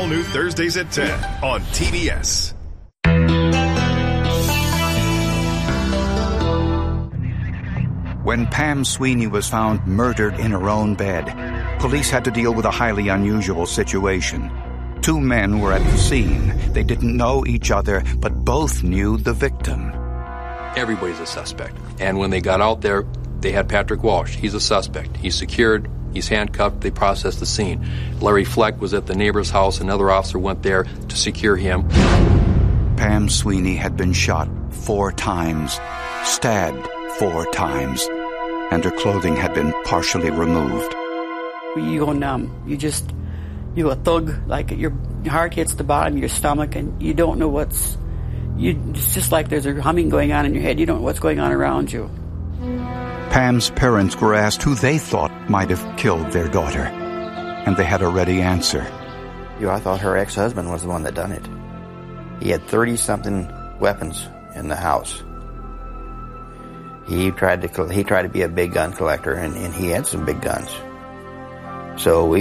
new Thursdays at 10 on TBS. When Pam Sweeney was found murdered in her own bed, police had to deal with a highly unusual situation. Two men were at the scene. They didn't know each other, but both knew the victim. Everybody's a suspect. And when they got out there, they had Patrick Walsh. He's a suspect. He's secured. He's handcuffed. They processed the scene. Larry Fleck was at the neighbor's house. Another officer went there to secure him. Pam Sweeney had been shot 4 times, stabbed 4 times, and her clothing had been partially removed. You go numb. You go thug, like your heart hits the bottom of your stomach and you don't know it's just like there's a humming going on in your head. You don't know what's going on around you. Pam's parents were asked who they thought might have killed their daughter, and they had a ready answer. I thought her ex-husband was the one that done it. He had 30-something weapons in the house. He tried to be a big gun collector, and he had some big guns. So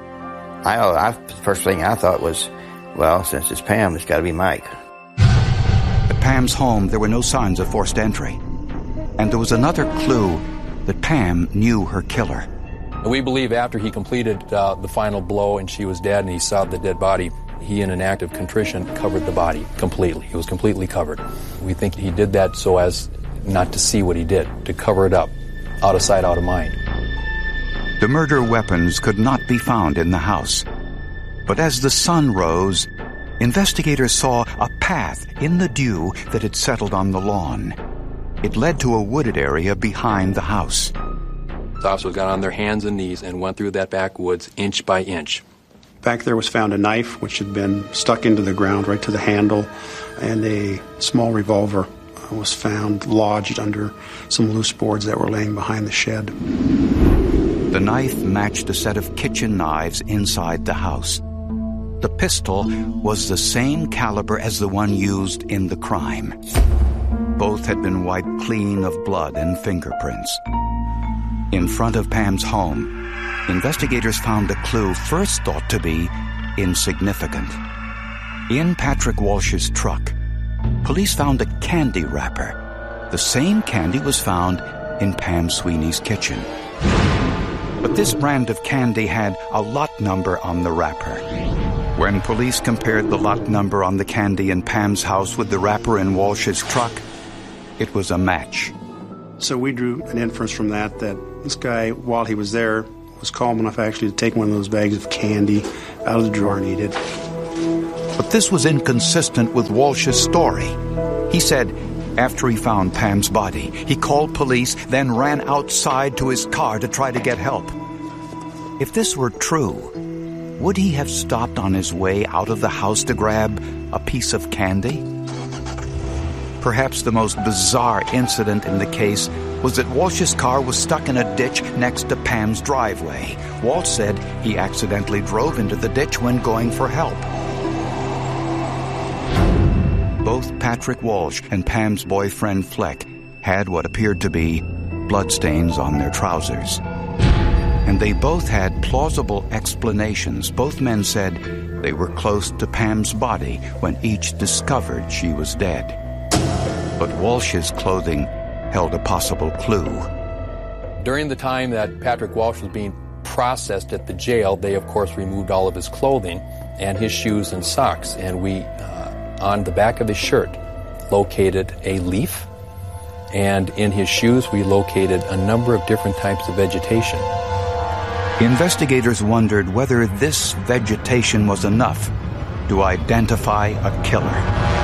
first thing I thought was, well, since it's Pam, it's got to be Mike. At Pam's home, there were no signs of forced entry. And there was another clue that Pam knew her killer. We believe after he completed the final blow and she was dead and he saw the dead body, he, in an act of contrition, covered the body completely. It was completely covered. We think he did that so as not to see what he did, to cover it up, out of sight, out of mind. The murder weapons could not be found in the house. But as the sun rose, investigators saw a path in the dew that had settled on the lawn. It led to a wooded area behind the house. The officers got on their hands and knees and went through that backwoods inch by inch. Back there was found a knife which had been stuck into the ground right to the handle, and a small revolver was found lodged under some loose boards that were laying behind the shed. The knife matched a set of kitchen knives inside the house. The pistol was the same caliber as the one used in the crime. Both had been wiped clean of blood and fingerprints. In front of Pam's home, investigators found a clue first thought to be insignificant. In Patrick Walsh's truck, police found a candy wrapper. The same candy was found in Pam Sweeney's kitchen. But this brand of candy had a lot number on the wrapper. When police compared the lot number on the candy in Pam's house with the wrapper in Walsh's truck, it was a match. So we drew an inference from that this guy, while he was there, was calm enough actually to take one of those bags of candy out of the drawer and eat it. But this was inconsistent with Walsh's story. He said after he found Pam's body, he called police, then ran outside to his car to try to get help. If this were true, would he have stopped on his way out of the house to grab a piece of candy? Perhaps the most bizarre incident in the case was that Walsh's car was stuck in a ditch next to Pam's driveway. Walsh said he accidentally drove into the ditch when going for help. Both Patrick Walsh and Pam's boyfriend Fleck had what appeared to be bloodstains on their trousers. And they both had plausible explanations. Both men said they were close to Pam's body when each discovered she was dead. But Walsh's clothing held a possible clue. During the time that Patrick Walsh was being processed at the jail, they, of course, removed all of his clothing and his shoes and socks. And we, on the back of his shirt, located a leaf. And in his shoes, we located a number of different types of vegetation. Investigators wondered whether this vegetation was enough to identify a killer.